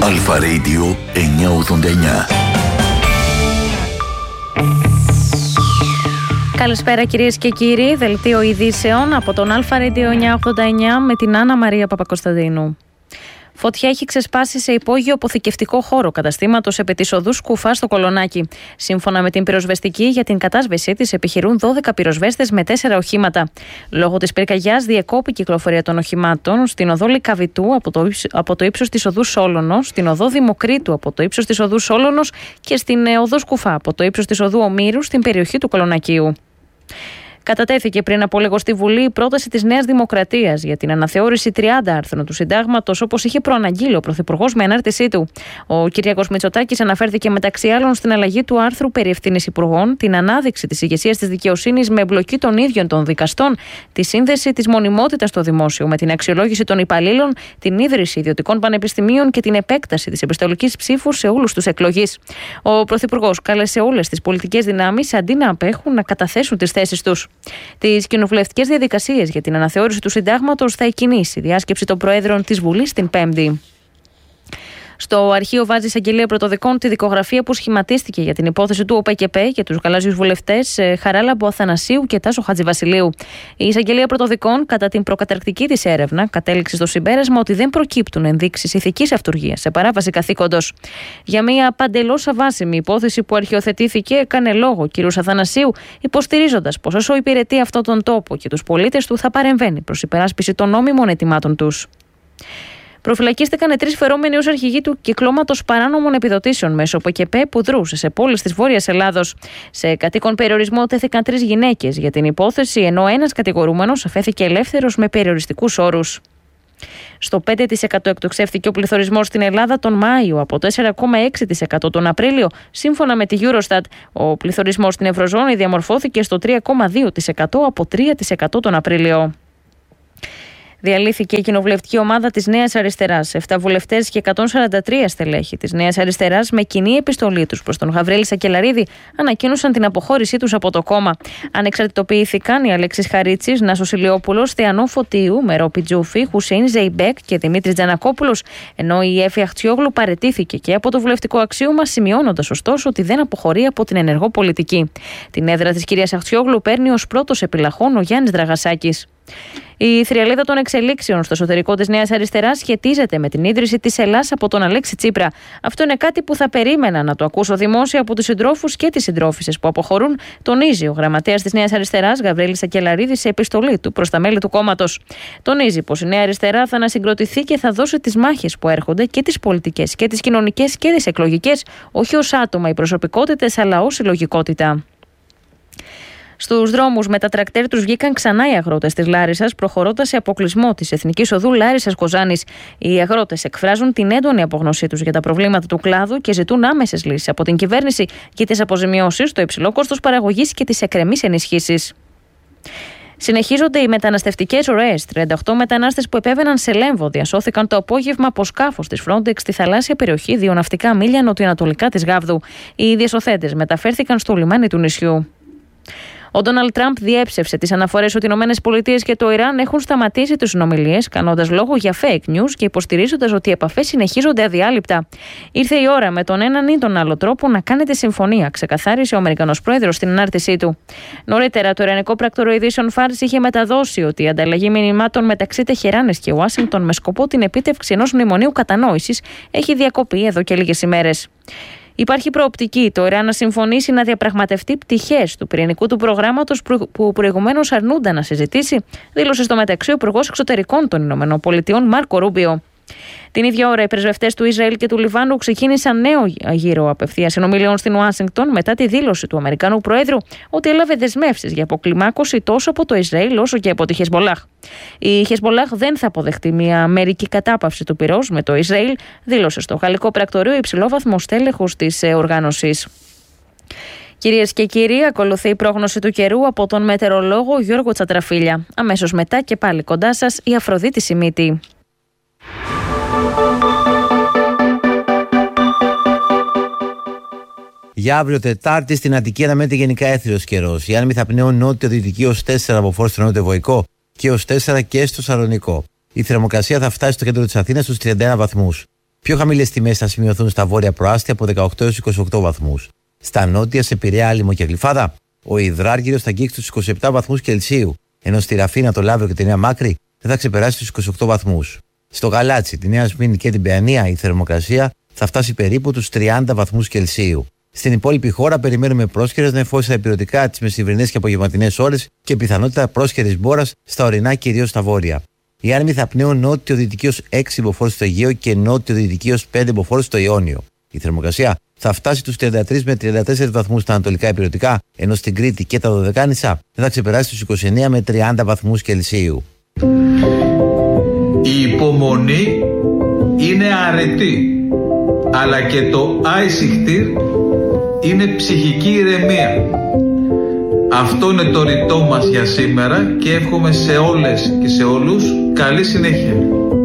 Αλφα Radio 989. Καλησπέρα κυρίες και κύριοι, δελτίο ειδήσεων από τον Αλφα Radio 989 με την Άννα Μαρία Παπακοσταντίνου. Φωτιά έχει ξεσπάσει σε υπόγειο αποθηκευτικό χώρο καταστήματος επί της οδού Σκουφά στο Κολονάκι. Σύμφωνα με την πυροσβεστική, για την κατάσβεσή της επιχειρούν 12 πυροσβέστες με 4 οχήματα. Λόγω της πυρκαγιάς διεκόπη η κυκλοφορία των οχημάτων στην οδό Λυκαβητού από το ύψος της οδού Σόλωνος, στην οδό Δημοκρίτου από το ύψος της οδού Σόλωνος και στην οδό Σκουφά από το ύψος της οδού Ομήρου στην περιοχή του Κολονακίου. Κατατέθηκε πριν από λίγο στη Βουλή η πρόταση της Νέας Δημοκρατίας για την αναθεώρηση 30 άρθρων του Συντάγματος, όπως είχε προαναγγείλει ο Πρωθυπουργός με ανάρτησή του. Ο Κυριάκος Μητσοτάκης αναφέρθηκε μεταξύ άλλων στην αλλαγή του άρθρου περί ευθύνης υπουργών, την ανάδειξη της ηγεσίας της δικαιοσύνης με εμπλοκή των ίδιων των δικαστών, τη σύνδεση της μονιμότητας στο δημόσιο με την αξιολόγηση των υπαλλήλων, την ίδρυση ιδιωτικών πανεπιστημίων και την επέκταση της επιστολικής ψήφου σε όλους τους εκλογείς. Ο Πρωθυπουργός κάλεσε όλες τις πολιτικές δυνάμεις αντί να απέχουν να καταθέσουν τις θέσεις τους. Τις κοινοβουλευτικές διαδικασίες για την αναθεώρηση του Συντάγματος θα εκκινήσει η διάσκεψη των Προέδρων της Βουλής την Πέμπτη. Στο αρχείο βάζει εισαγγελία πρωτοδικών τη δικογραφία που σχηματίστηκε για την υπόθεση του ΟΠΕΚΕΠΕ για τους γαλάζιους βουλευτές Χαράλαμπο Αθανασίου και Τάσο Χατζηβασιλείου. Η εισαγγελία πρωτοδικών, κατά την προκαταρκτική της έρευνα, κατέληξε στο συμπέρασμα ότι δεν προκύπτουν ενδείξεις ηθικής αυτουργίας σε παράβαση καθήκοντος. Για μια παντελώς αβάσιμη υπόθεση που αρχιοθετήθηκε, έκανε λόγο ο κ. Αθανασίου, υποστηρίζοντας πως όσο υπηρετεί αυτόν τον τόπο και τους πολίτες του, θα παρεμβαίνει προς υπεράσπιση των νόμιμων αιτημάτων τους. Προφυλακίστηκαν 3 φερόμενοι ως αρχηγοί του κυκλώματος παράνομων επιδοτήσεων μέσω ΟΠΕΚΕΠΕ που δρούσε σε πόλεις της Βόρειας Ελλάδος. Σε κατοίκον περιορισμό τέθηκαν 3 γυναίκες για την υπόθεση, ενώ ένας κατηγορούμενος αφέθηκε ελεύθερος με περιοριστικούς όρους. Στο 5% εκτοξεύτηκε ο πληθωρισμός στην Ελλάδα τον Μάιο από το 4,6% τον Απρίλιο. Σύμφωνα με τη Eurostat, ο πληθωρισμός στην Ευρωζώνη διαμορφώθηκε στο 3,2% από 3% τον Απρίλιο. Διαλύθηκε η κοινοβουλευτική ομάδα της Νέας Αριστεράς. 7 βουλευτές και 143 στελέχη της Νέας Αριστεράς, με κοινή επιστολή τους προς τον Γαβρίλη Σακελαρίδη, ανακοίνωσαν την αποχώρησή τους από το κόμμα. Ανεξαρτητοποιήθηκαν οι Αλέξης Χαρίτσης, Νάσος Ηλιόπουλος, Θεανό Φωτίου, Μερό Πιτζούφη, Χουσέιν Ζεϊμπέκ και Δημήτρης Τζανακόπουλος, ενώ η Έφη Αχτσιόγλου παραιτήθηκε και από το βουλευτικό αξίωμα, σημειώνοντας ωστόσο ότι δεν αποχωρεί από την ενεργό πολιτική. Την έδρα της κυρίας Αχτσιόγλου παίρνει ως πρώτος επιλαχών ο Γιάννης Δραγασάκης. Η θριαλίδα των εξελίξεων στο εσωτερικό της Νέας Αριστεράς σχετίζεται με την ίδρυση της Ελλάς από τον Αλέξη Τσίπρα. Αυτό είναι κάτι που θα περίμενα να το ακούσω δημόσια από τους συντρόφους και τις συντρόφισσες που αποχωρούν, τονίζει ο γραμματέας της Νέας Αριστεράς, Γαβρίλης Σακελαρίδης, σε επιστολή του προς τα μέλη του κόμματος. Τονίζει πως η Νέα Αριστερά θα ανασυγκροτηθεί και θα δώσει τις μάχες που έρχονται, και τις πολιτικές και τις κοινωνικές και τις εκλογικές, όχι ως άτομα ή προσωπικότητες, αλλά ως συλλογικότητα. Στους δρόμους με τα τρακτέρ τους βγήκαν ξανά οι αγρότες της Λάρισσας, προχωρώντας σε αποκλεισμό της Εθνικής Οδού Λάρισσας-Κοζάνης. Οι αγρότες εκφράζουν την έντονη απογνωσή τους για τα προβλήματα του κλάδου και ζητούν άμεσες λύσεις από την κυβέρνηση για τις αποζημιώσεις, το υψηλό κόστος παραγωγής και τις εκκρεμείς ενισχύσεις. Συνεχίζονται οι μεταναστευτικές ροές. 38 μετανάστες που επέβαιναν σε Λέμβο διασώθηκαν το απόγευμα από σκάφος της Frontex στη θαλάσσια περιοχή 2 ναυτικά μίλια νοτιοανατολικά της Γάβδου. Οι διασωθέντες μεταφέρθηκαν στο λιμάνι του νησιού. Ο Ντόναλντ Τραμπ διέψευσε τις αναφορές ότι οι ΗΠΑ και το Ιράν έχουν σταματήσει τις συνομιλίες, κάνοντας λόγο για fake news και υποστηρίζοντας ότι οι επαφές συνεχίζονται αδιάλειπτα. Ήρθε η ώρα με τον έναν ή τον άλλο τρόπο να κάνετε συμφωνία, ξεκαθάρισε ο Αμερικανός πρόεδρος στην ανάρτησή του. Νωρίτερα, το ιρανικό πράκτορο ειδήσεων Φάρς είχε μεταδώσει ότι η ανταλλαγή μηνυμάτων μεταξύ Τεχεράνης και Ουάσιγκτον με σκοπό την επίτευξη ενός μνημονίου κατανόησης έχει διακοπεί εδώ και λίγες ημέρες. Υπάρχει προοπτική το Ιράν να συμφωνήσει να διαπραγματευτεί πτυχές του πυρηνικού του προγράμματος που προηγουμένως αρνούνταν να συζητήσει, δήλωσε στο μεταξύ ο Υπουργός Εξωτερικών των ΗΠΑ Μάρκο Ρούμπιο. Την ίδια ώρα, οι πρεσβευτές του Ισραήλ και του Λιβάνου ξεκίνησαν νέο γύρο απευθείας συνομιλιών στην Ουάσιγκτον μετά τη δήλωση του Αμερικανού Προέδρου ότι έλαβε δεσμεύσεις για αποκλιμάκωση τόσο από το Ισραήλ όσο και από τη Χεσμολάχ. Η Χεσμολάχ δεν θα αποδεχτεί μια μερική κατάπαυση του πυρός με το Ισραήλ, δήλωσε στο γαλλικό πρακτορείο υψηλόβαθμο στέλεχος της οργάνωσης. Κυρίες και κύριοι, ακολουθεί η πρόγνωση του καιρού από τον μετεωρολόγο Γιώργο Τσατραφίλια. Αμέσως μετά και πάλι κοντά σας η Αφροδίτη Σιμίτη. Για αύριο Τετάρτη στην Αττική αναμένεται γενικά έθριος καιρός. Οι άνεμοι θα πνέουν νότιο-δυτική ως 4 από φόρτιο νότιο-βοϊκό και ως 4 και στο Σαλονικό. Η θερμοκρασία θα φτάσει στο κέντρο της Αθήνας στους 31 βαθμούς. Πιο χαμηλές τιμές θα σημειωθούν στα βόρεια προάστια από 18 έως 28 βαθμούς. Στα νότια, σε Πειραιά, Άλυμο και Γλυφάδα, ο υδράργυρος θα αγγίξει τους 27 βαθμούς Κελσίου, ενώ στη Ραφίνα, το Λαύριο και τη Νέα Μάκρη δεν θα ξεπεράσει τους 28 βαθμούς. Στο Γαλάτσι, τη Νέα Σμύρνη και την Παιανία, η θερμοκρασία θα φτάσει περίπου τους 30 βαθμούς Κελσίου. Στην υπόλοιπη χώρα περιμένουμε πρόσχερες νεφώσεις στα ηπειρωτικά, τις μεσημβρινές και απογευματινές ώρες και πιθανότητα πρόσχερης μπόρας στα ορεινά, κυρίως στα βόρεια. Οι άνεμοι θα πνέουν νότιο-δυτική ως 6 μποφόρ στο Αιγαίο και νότιο-δυτική ως 5 μποφόρ στο Ιόνιο. Η θερμοκρασία θα φτάσει τους 33 με 34 βαθμούς στα ανατολικά ηπειρωτικά, ενώ στην Κρήτη και τα Δωδεκάνησα δεν θα ξεπεράσει τους 29 με 30 βαθμούς Κελσίου. Η υπομονή είναι αρετή, αλλά και το άισιχτήρ είναι ψυχική ηρεμία. Αυτό είναι το ρητό μας για σήμερα και εύχομαι σε όλες και σε όλους καλή συνέχεια.